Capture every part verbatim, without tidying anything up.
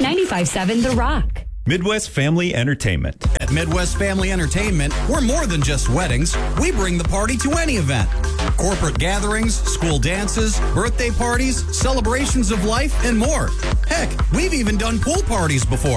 ninety-five seven The Rock. Midwest Family Entertainment. At Midwest Family Entertainment, we're more than just weddings. We bring the party to any event. Corporate gatherings, school dances, birthday parties, celebrations of life, and more. Heck, we've even done pool parties before.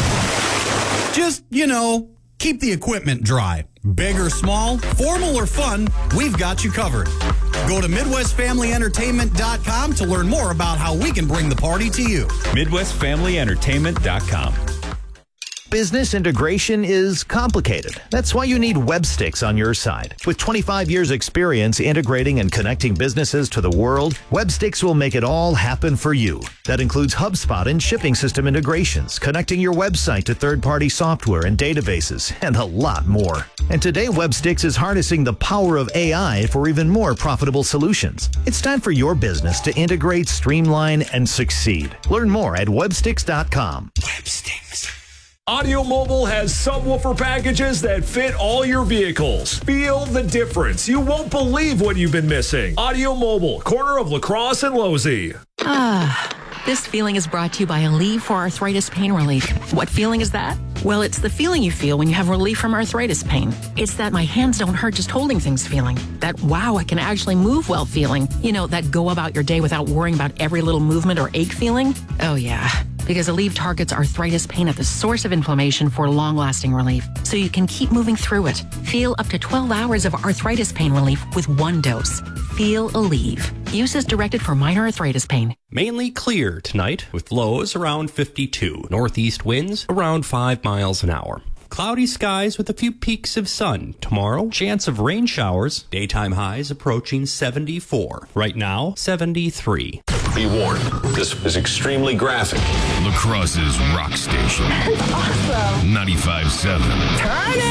Just, you know, keep the equipment dry. Big or small, formal or fun, we've got you covered. Go to Midwest Family Entertainment dot com to learn more about how we can bring the party to you. Midwest Family Entertainment dot com. Business integration is complicated. That's why you need Webstix on your side. With twenty-five years experience integrating and connecting businesses to the world, Webstix will make it all happen for you. That includes HubSpot and shipping system integrations, connecting your website to third-party software and databases, and a lot more. And today, Webstix is harnessing the power of A I for even more profitable solutions. It's time for your business to integrate, streamline, and succeed. Learn more at Webstix dot com. Webstix. Audio Mobile has subwoofer packages that fit all your vehicles. Feel the difference. You won't believe what you've been missing. Audio Mobile, corner of La Crosse and Losey. Ah, this feeling is brought to you by Aleve for Arthritis Pain Relief. What feeling is that? Well, it's the feeling you feel when you have relief from arthritis pain. It's that my hands don't hurt just holding things feeling. That wow, I can actually move well feeling. You know, that go about your day without worrying about every little movement or ache feeling. Oh yeah. Because Aleve targets arthritis pain at the source of inflammation for long-lasting relief, so you can keep moving through it. Feel up to twelve hours of arthritis pain relief with one dose. Feel Aleve. Use as directed for minor arthritis pain. Mainly clear tonight, with lows around fifty-two. Northeast winds around five miles an hour. Cloudy skies with a few peaks of sun. Tomorrow, chance of rain showers. Daytime highs approaching seventy-four. Right now, seventy-three. Be warned, this is extremely graphic. La Crosse's rock station. That's awesome. ninety-five seven. Turn it!